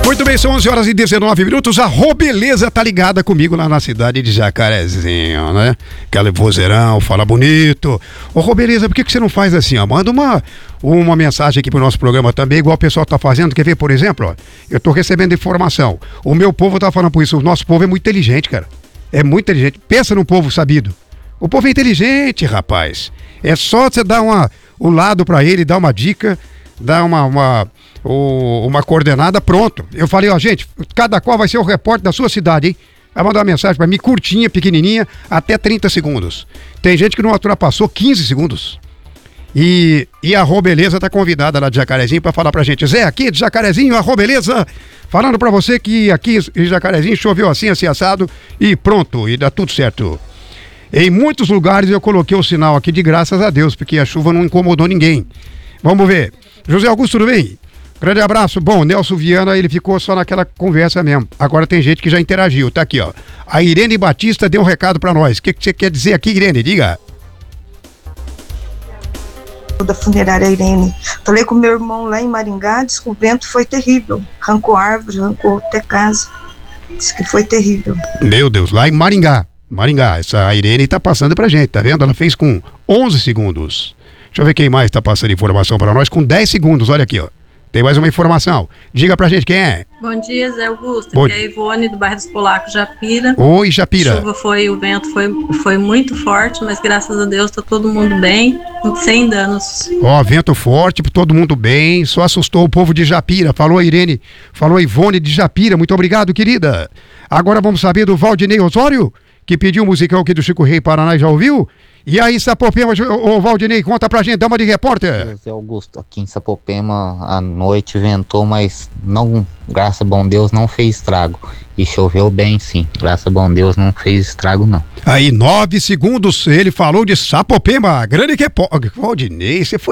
Muito bem, são 11h19. A Robeleza tá ligada comigo lá na cidade de Jacarezinho, né? Aquele vozeirão, fala bonito. Ô, Robeleza, por que você não faz assim, ó? Manda uma mensagem aqui pro nosso programa também, igual o pessoal tá fazendo. Quer ver, por exemplo, ó? Eu tô recebendo informação. O meu povo tá falando por isso. O nosso povo é muito inteligente, cara. É muito inteligente. Pensa num povo sabido. O povo é inteligente, rapaz. É só você dar um lado pra ele, dar uma dica, dar uma coordenada, pronto. Eu falei, ó, gente, cada qual vai ser o repórter da sua cidade, hein? Vai mandar uma mensagem pra mim, curtinha, pequenininha, até 30 segundos. Tem gente que não ultrapassou 15 segundos. E a Robeleza tá convidada lá de Jacarezinho pra falar pra gente. Zé, aqui de Jacarezinho, a Robeleza, falando pra você que aqui em Jacarezinho choveu assim assado, e pronto, e dá tudo certo. Em muitos lugares eu coloquei o sinal aqui de graças a Deus, porque a chuva não incomodou ninguém. Vamos ver. José Augusto, tudo bem? Grande abraço. Bom, Nelson Viana, ele ficou só naquela conversa mesmo. Agora tem gente que já interagiu. Tá aqui, ó. A Irene Batista deu um recado pra nós. O que você quer dizer aqui, Irene? Diga. Da funerária Irene. Falei com meu irmão lá em Maringá, disse que o vento foi terrível. Arrancou árvore, arrancou até casa. Disse que foi terrível. Meu Deus, lá em Maringá. Essa Irene tá passando pra gente, tá vendo? Ela fez com 11 segundos. Deixa eu ver quem mais tá passando informação pra nós com 10 segundos, olha aqui, ó. Tem mais uma informação. Diga pra gente quem é. Bom dia, Zé Augusto. Aqui é a Ivone, do bairro dos Polacos, Japira. Oi, Japira. O vento foi muito forte, mas graças a Deus tá todo mundo bem, sem danos. Ó, vento forte, todo mundo bem, só assustou o povo de Japira. Falou a Irene, falou a Ivone de Japira. Muito obrigado, querida. Agora vamos saber do Valdinei Osório, que pediu um musicão aqui do Chico Rei Paraná, já ouviu? E aí, Sapopema, ô Valdinei, conta pra gente, dá uma de repórter. Zé Augusto, aqui em Sapopema à noite ventou, mas não, graças a bom Deus, não fez estrago. E choveu bem sim, graças a bom Deus, não fez estrago não. Aí, 9 segundos, ele falou de Sapopema, grande repórter. Valdinei, você foi